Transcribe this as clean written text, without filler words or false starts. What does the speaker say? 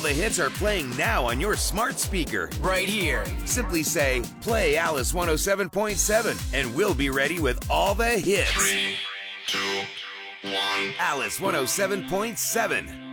the hits are playing now on your smart speaker. Right here. Simply say, play Alice 107.7, and we'll be ready with all the hits. 3, 2, 1. Alice 107.7.